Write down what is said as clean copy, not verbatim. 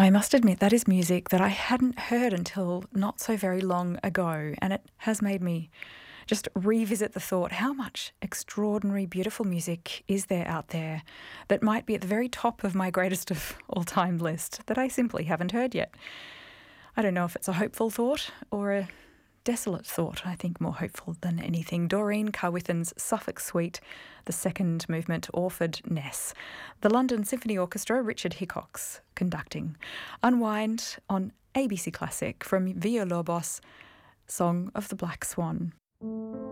I must admit that is music that I hadn't heard until not so very long ago, and it has made me just revisit the thought how much extraordinary, beautiful music is there out there that might be at the very top of my greatest of all time list that I simply haven't heard yet. I don't know if it's a hopeful thought or a desolate thought. I think more hopeful than anything. Doreen Carwithen's Suffolk Suite, the second movement, Orford Ness. The London Symphony Orchestra, Richard Hickox conducting. Unwind on ABC Classic from Villalobos, Song of the Black Swan.